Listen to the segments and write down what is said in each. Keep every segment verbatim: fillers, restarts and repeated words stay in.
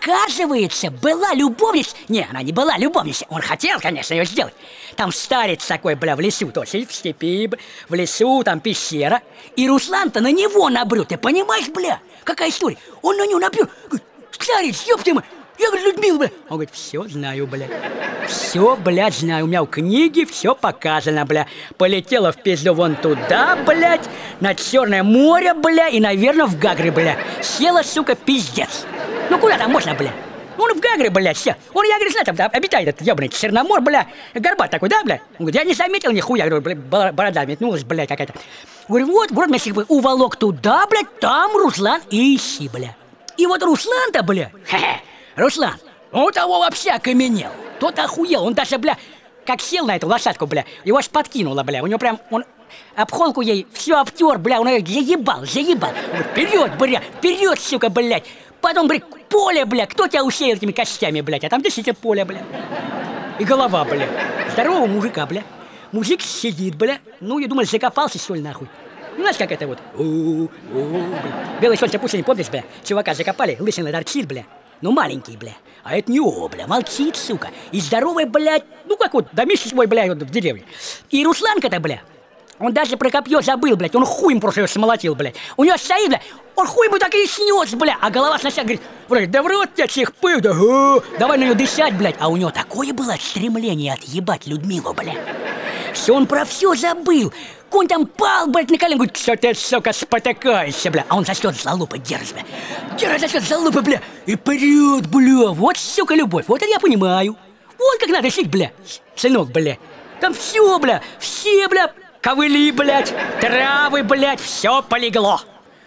оказывается, была любовница. Не, она не была любовницей. Он хотел, конечно, ее сделать. Там старец такой, бля, в лесу, то есть в степи, в лесу, там пещера. И Руслан-то на него набрел, ты понимаешь, бля? Какая история? Он на него набрел. Говорит, старец, ёб ты мой. Я говорю, Людмила, бля. Он говорит, все знаю, бля. Все, блядь, знаю. У меня в книге все показано, бля. Полетела в пизду вон туда, блядь, на Черное море, бля, и, наверное, в Гагры, бля. Села, сука, пиздец. Ну куда там можно, бля? Он в Гагры, блядь, все. Он, я говорю, знаю, там да, обитает этот ебаный Черномор, бля. Горбат такой, да, бля? Он говорит, я не заметил нихуя. Я говорю, бля, борода метнулась, блядь, какая-то. Говорю, вот, вроде меня всех уволок туда, блядь, там Руслан и ищи, бля. И вот Руслан-то, бля, хе-хе. Руслан, он того вообще окаменел. Тот охуел, он даже, бля, как сел на эту лошадку, бля, его аж подкинуло, бля. У него прям, он обхолку ей все обтер, бля, он ее заебал, заебал. Он говорит, вперед, бля, вперед, сука, блядь. Потом, говорит, поле, бля, кто тебя усеял этими костями, блядь, а там действительно поле, бля. И голова, бля, здорового мужика, бля. Мужик сидит, бля, ну, я думал, закопался, что ли, нахуй. Ну, знаешь, как это вот, у-у-у, бля. Белое солнце пусть не помнишь, бля, чувака закопали, лысина торчит, бля. Ну, маленький, бля. А это не о, бля, молчит, сука. И здоровый, блядь, ну как вот, домишь свой, бля, вот в деревне. И Русланка-то, бля, он даже про копье забыл, блядь. Он хуем просто его смолотил, блядь. У него стоит, бля, он хуй ему так и снес, бля. А голова сначала говорит, блядь, да в рот тебя всех пых, да, о, давай на нее дышать, блядь. А у него такое было стремление отъебать Людмилу, бля. Что он про все забыл. Конь там пал, блядь, на колено, говорит, что ты, сука, спотыкаешься, бля. А он за счет залупы держит, бля. Держит за счет залупы, бля. И прет, бля. Вот, сука, любовь. Вот это я понимаю. Вот как надо жить, бля. Сынок, бля. Там все, бля. Все, бля. Ковыли, блядь. Травы, блядь. Все полегло.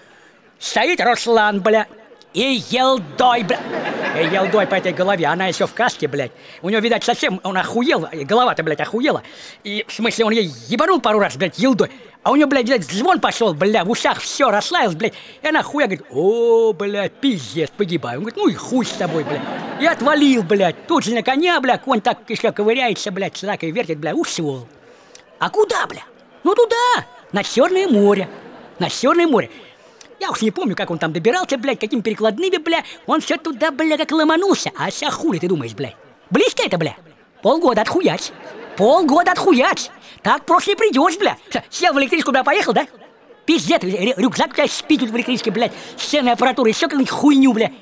Стоит Руслан, бля. И елдой, бля. И елдой по этой голове. Она еще в каске, блядь. У него, видать, совсем он охуел. Голова-то, блядь, охуела. И, в смысле, он ей ебанул пару раз, блядь, елдой. А у него, блядь, блядь, звон пошел, бля, в ушах все расслаилось, блядь. И она хуя говорит, о, блядь, пиздец, погибаю. Он говорит, ну и хуй с тобой, блядь. И отвалил, блядь. Тут же на коня, бля, конь так еще ковыряется, блядь, сракой вертит, бля, ушел. А куда, бля? Ну туда, на Черное море. На Черное море. Я уж не помню, как он там добирался, блядь, какими перекладными, бля. Он все туда, бля, как ломанулся. А ся хули ты думаешь, бля? Близко это, бля? Полгода отхуять. Полгода отхуять. Так просто не придешь, бля. Сел в электричку, бля, поехал, да? Пиздец, рюкзак у тебя спит тут в электричке, блядь. Сценная аппаратура, еще какую-нибудь хуйню, бля.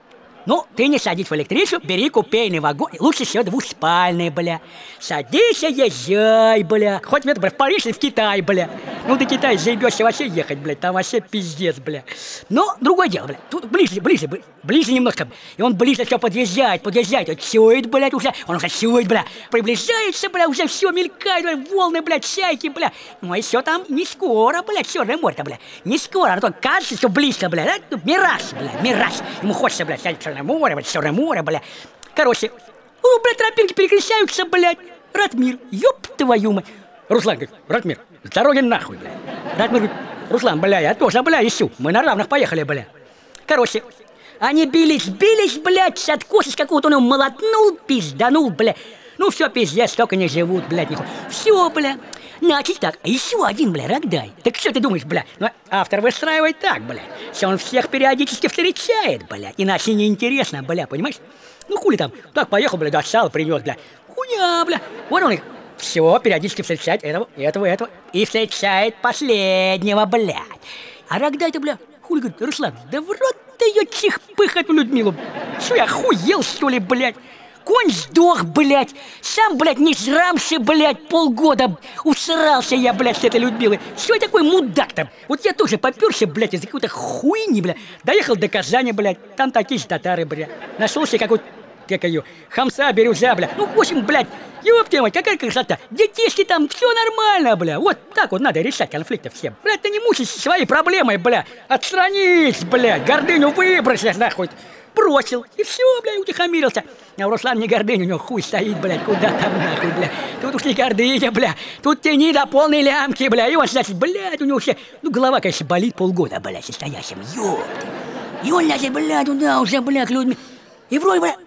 Ну, ты не садись в электричку, бери купейный вагон. Лучше всего двухспальный, бля. Садись и езжай, бля. Хоть в, в Париж или в Китай, бля. Ну, до Китая заебешься вообще ехать, блядь. Там вообще пиздец, бля. Но другое дело, бля. Тут ближе, ближе, ближе немножко. И он ближе все подъезжает, подъезжает. Он чует, блядь, уже. Он уже чует, бля. Приближается, бля, уже все мелькает, бля. Волны, блядь, чайки, бля. Ну, и все там не скоро, блядь, Черное море-то, бля. Не скоро, а то кажется, что близко, бля. Да? Мираж, бля, мираж. Ему хочется, блядь, сядь Черное море, блядь, Черное море, бля. Короче, ну, блядь, тропинки перекращаются, блядь. Ратмир, ёб твою мать. Руслан говорит, Ратмир, с дороги нахуй, бля. Ратмир говорит, Руслан, бля, я тоже, бля, ищу. Мы на равных поехали, бля. Короче, они бились, бились, блядь, откосишь какого-то он его молотнул, пизданул, бля. Ну все, пиздец, столько не живут, блядь, нихуя. Все, бля. Значит так, еще один, бля, рогдай. Так что ты думаешь, бля? Ну, автор выстраивает так, бля. Что он всех периодически встречает, бля. Иначе неинтересно, бля, понимаешь? Ну хули там, так поехал, бля, достал, принес, бля. Хуя, бля. Вот он их. Все, периодически встречает этого, этого, этого. И встречает последнего, блядь. А рогдай-то, бля, хули, говорит, Руслан, да в рот ты ее чих-пых эту Людмилу. Что, я охуел, что ли, блядь? Конь сдох, блядь. Сам, блядь, не жрамши, блядь, полгода усрался я, блядь, с этой Людмилой. Что я такой мудак там? Вот я тоже попёрся, блядь, из-за какой-то хуйни, блядь. Доехал до Казани, блядь. Там такие же татары, блядь. Нашел себе какой-то, как ее, хамса, бирюза, блядь. Ну, в общем, блядь, ёпта мать, какая красота. Детишки там, все нормально, бля. Вот так вот надо решать конфликты всем. Блядь, ты не мучайся своей проблемой, бля. Отстранись, блядь, гордыню выбросишь, нахуй. Бросил, и все, бля, утихомирился. А у Руслана не гордыня, у него хуй стоит, блядь, куда там нахуй, бля. Тут уж не гордыня, бля, тут тяни до полной лямки, бля. И он, значит, блядь, у него все, ну, голова, конечно, болит полгода, блядь, состоящим, ёпта. И он, значит, блядь, туда уже, блядь, людьми. И вроде, бля,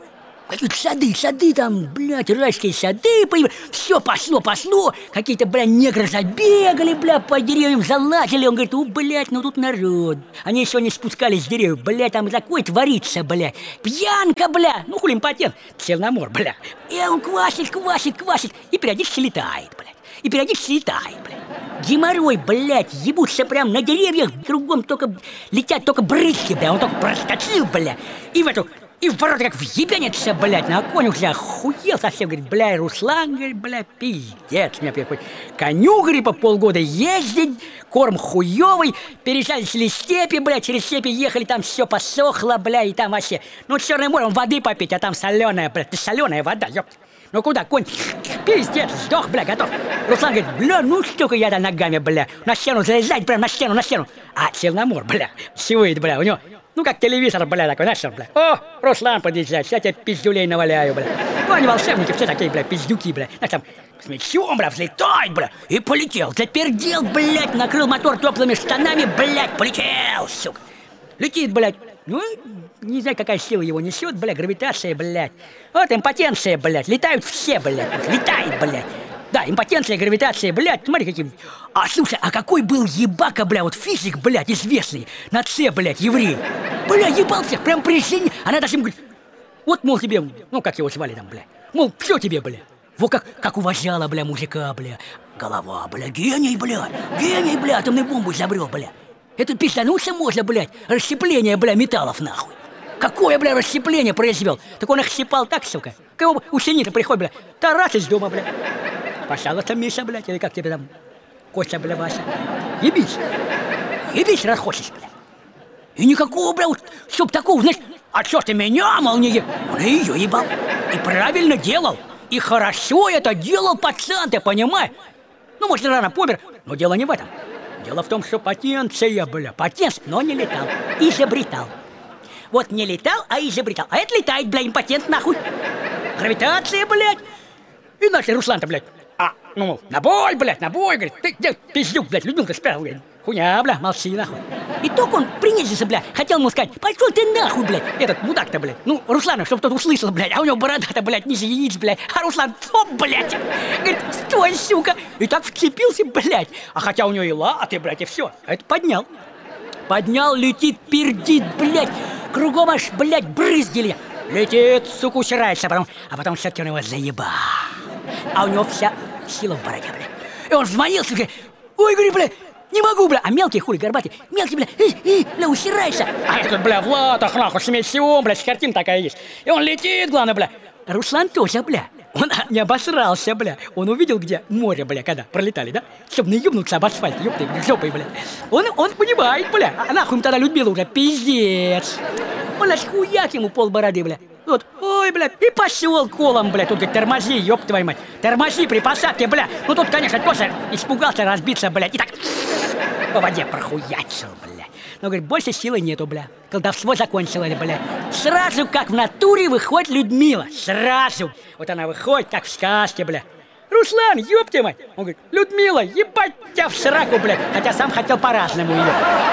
Какие-то сады, сады там, блядь, райские сады появились. Все пошло, пошло. Какие-то, блядь, негры забегали, блядь, по деревьям залазили. Он говорит, у, блядь, ну тут народ. Они еще не спускались с деревьев, блядь, там такое творится, блядь. Пьянка, блядь. Ну, хули импотент. Черномор, блядь. И он квасит, квасит, квасит. И периодически летает, блядь. И периодически летает, блядь. Геморрой, блядь, ебутся прям на деревьях. Кругом только летят только брызги, блядь. Он только проскочил, блядь. И в эту... И в ворота как въебенится, блядь, на конь уже охуел совсем, говорит, бля, Руслан, говорит, бля, пиздец, мне приходит. Коню, говорит, по полгода ездить, корм хуёвый, переезжали через степи, бля, через степи ехали, там все посохло, бля, и там вообще, ну, Черное море, он воды попить, а там соленая, бля, ты соленая вода, ёпт. Ну куда, конь, пиздец, сдох, бля, готов. Руслан говорит, бля, ну столько я-то ногами, бля, на стену залезать, прям на стену, на стену. А Черномор, бля, сивает, бля, у него... Ну, как телевизор, бля, такой, знаешь, бля. О, Руслан подъезжает, я тебе пиздюлей наваляю, бля. Ну, они волшебники, все такие, бля, пиздюки, бля. Знаешь, там, с мечом, бля, взлетает, бля, и полетел. Запердел, блядь, накрыл мотор теплыми штанами, блядь, полетел, сука. Летит, блядь. Ну, не знаю, какая сила его несет, бля, гравитация, блядь. Вот импотенция, блядь, летают все, блядь, летает, блядь. Да, импотенция, гравитация, блядь, смотри, какие... А, слушай, а какой был ебака, бля, вот физик, блядь, известный, на С, блядь, еврей. Бля, ебал всех, прям при жизни. Она даже ему говорит, вот, мол, тебе, ну, как его звали там, бля, мол, все тебе, бля. Вот как, как уважала, бля, мужика, бля. Голова, бля, гений, бля, гений, бля, атомную бомбу изобрел, бля. Это пиздануться можно, блядь, расщепление, бля, металлов, нахуй. Какое, бля, расщепление произвел? Так он их щипал так, сука. Кого ученица приходит, бля, тарас из дома, бля. Пожалуйста, Миша, блядь, или как тебе там, Костя, бля, Вася. Ебись, ебись, раз хочешь, бля. И никакого, бля, вот, чтоб такого, знаешь, а чё ты меня, мол, не ебал? Он и её ебал. И правильно делал. И хорошо это делал пацан, ты понимаешь? Ну, может, рано помер, но дело не в этом. Дело в том, что потенция, бля, потенция, но не летал, изобретал. Вот не летал, а изобретал. А это летает, бля, импотент, нахуй. Гравитация, блядь. И наш Руслан-то, блядь, а, ну, на бой, блядь, на бой, говорит, ты где пиздюк, блядь, Людмилка спрятал, говорит, хуйня, бля, молчи, нахуй. И только он принизился, бля, хотел ему сказать, пошел ты нахуй, блядь, этот мудак-то, блядь, ну, Руслана, чтобы тот услышал, блядь, а у него борода-то, блядь, ниже яиц, блядь, а Руслан, стоп, блядь, говорит, стой, сука, и так вцепился, блядь, а хотя у него и латы, блядь, и все, а это поднял, поднял, летит, пердит, блядь, кругом аж, блядь, брызгили, летит, сука, усирается, а потом, а потом все-таки он его заебал. А у него вся сила в бороде, бля. И он взмолился, говорит, ой, говорит, бля, не могу, бля. А мелкий, хули, горбатый, мелкий, бля, э, э, бля, усирайся. А этот, бля, в латах, нахуй, с мечом, бля, с картин такая есть. И он летит, главное, бля. Руслан тоже, бля. Он не обосрался, бля. Он увидел, где море, бля, когда пролетали, да? Чтоб не ебнуться об асфальт, ёпты, жопой, бля. Он, он понимает, бля. А нахуй им тогда Людмила уже, пиздец. Он аж хуяк ему пол бороды, бля. Вот, ой, бля, и пошел колом, бля. Тут говорит, тормози, ёб твою мать. Тормози при посадке, бля. Ну тут, конечно, тоже испугался разбиться, бля. И так по воде прохуячил, бля. Но, говорит, больше силы нету, бля. Колдовство закончилось, бля. Сразу, как в натуре, выходит Людмила. Сразу. Вот она выходит, как в сказке, бля. Руслан, ёб твою мать. Он говорит, Людмила, ебать тебя в сраку, бля. Хотя сам хотел по-разному ее.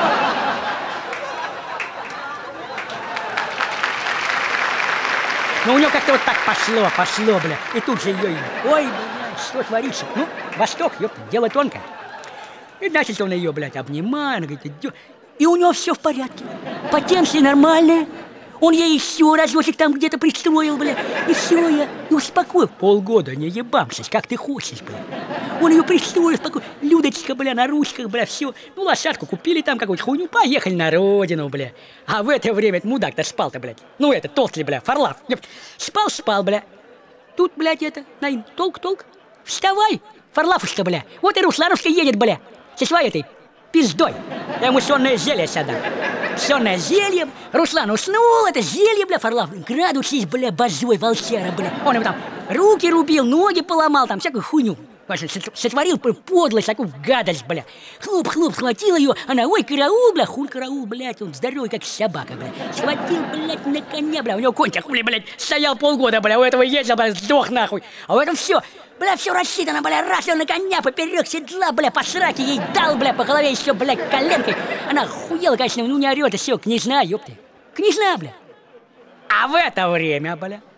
Но у него как-то вот так пошло, пошло, бля. И тут же ее, ой, бля, что творится? Ну, Восток, ёпта, дело тонкое. И значит, он ее, блядь, обнимает, говорит, идёт. И у него все в порядке. Потенция нормальная. Он ей еще разочек там где-то пристроил, бля. И все, я и успокоил. Полгода не ебамся, как ты хочешь, бля. Он ее пристроил, успокоил. Людочка, бля, на ручках, бля, все. Ну, лошадку купили там какую-то хуйню, поехали на родину, бля. А в это время этот мудак-то спал-то, блядь. Ну, это, толстый, бля, Фарлав. Спал-спал, бля. Тут, блядь, это, наим, толк-толк. Вставай, Фарлавушка, бля. Вот и Руслановка едет, бля. Со своей этой пиздой. Я ему сонное зелье сюда. Сонное зелье. Руслан уснул, это зелье, бля, Фарлав. Градусись, бля, базой, волчара, бля. Он ему там руки рубил, ноги поломал, там всякую хуйню. Сотворил подлость, такую гадость, бля. Хлоп-хлоп, схватил ее, она, ой, караул, бля, хуль караул, блядь, он здоровый, как собака, бля. Схватил, блядь, на коня, бля, у него конь хули, блядь, стоял полгода, бля, у этого ездил, бля, сдох нахуй. А у этого все, бля, все рассчитано, бля, раз он на коня поперек седла, бля, по сраке ей дал, бля, по голове еще, блядь, коленкой. Она хуела, конечно, ну не орет, и все, княжна, ёпты. Княжна, бля. А в это время, бля,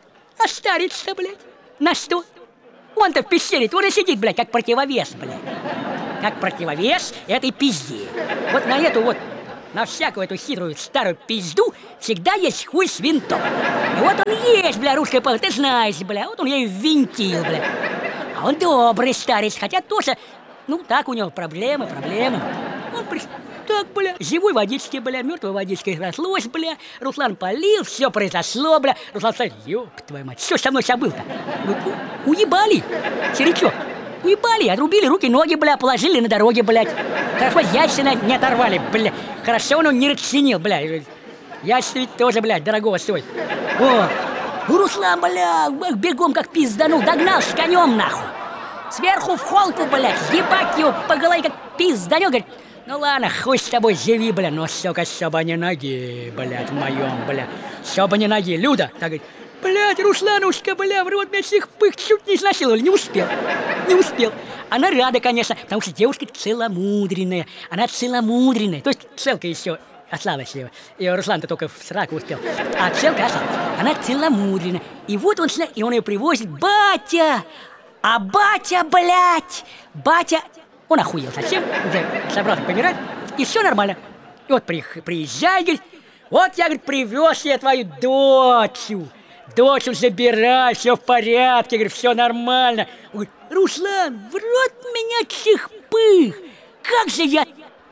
А старец-то, блядь, на что? Он-то в пещере тоже сидит, блядь, как противовес, блядь. Как противовес этой пизде. Вот на эту вот, на всякую эту хитрую старую пизду всегда есть хуй с винтом. И вот он есть, бля, русская пол, ты знаешь, бля, вот он ею винтил, бля. А он добрый старец, хотя тоже, ну, так у него проблемы, проблемы. Он при... Так, бля, живой водички, бля, мертвой водичкой разлось, бля. Руслан полил, все произошло, бля. Руслан сказал, ёб твою мать, что со мной забыл-то? У... Уебали, серичок. Уебали, отрубили руки, ноги, бля, положили на дороге, блядь. Хорошо, яйца не оторвали, бля. Хорошо, он не расценил, бля. Яйца ведь тоже, блядь, дорогого стоит. О, Руслан, бля, бегом как пизданул, догнал с конем, нахуй. Сверху в холку, блядь, ебать его по голове как пизданул, говорит, ну ладно, хуй с тобой, живи, бля, но, сука, чтобы не ноги, блядь, в моем, бля. Чтобы не ноги. Люда, так говорит, блядь, Русланушка, бля, в рот меня всех пых чуть не изнасиловали, не успел, не успел. Она рада, конечно, потому что девушка целомудренная, она целомудренная, то есть целка еще осталась его, и Руслан-то только в сраку успел, а целка осталась, она целомудренная, и вот он, и он ее привозит, батя, а батя, блядь, батя, он охуел совсем, уже собрался помирать, и все нормально, и вот при, приезжай, говорит, вот я, говорит, привез я твою дочь. Дочь забирай, все в порядке, говорит, все нормально. Он говорит, Руслан, в рот меня чихпых, как же я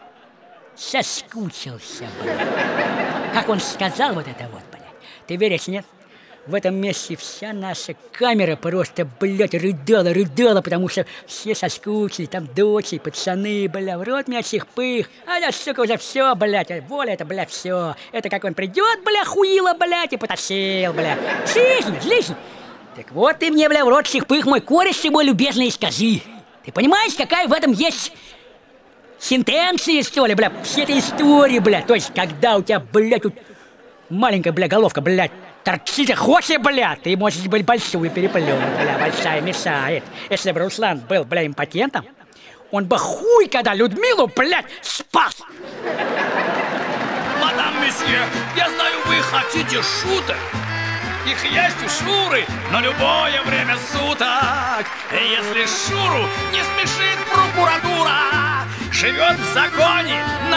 соскучился, блядь. Как он сказал вот это вот, блядь. Ты веришь, нет? В этом месте вся наша камера просто, блядь, рыдала, рыдала, потому что все соскучились, там дочери, пацаны, блядь, в рот меня чихпых. А я, сука, уже все, блядь, воля это, блядь, все. Это как он придет, блядь, хуило, блядь, и потащил, блядь. Жизнь, жизнь. Так вот ты мне, блядь, в рот чихпых, мой кореш, ты мой любезный, скажи. Ты понимаешь, какая в этом есть сентенция, что ли, блядь, все эти истории, блядь. То есть, когда у тебя, блядь, тут маленькая, блядь, головка, блядь, торчит, хочешь, бля, ты можешь быть большую переплюнуть, бля, большая мешает. Если бы Руслан был, бля, импотентом, он бы хуй, когда Людмилу, блядь, спас. Мадам месье, я знаю, вы хотите шуток. Их есть у Шуры на любое время суток. И если Шуру не смешит прокуратура, живет в законе.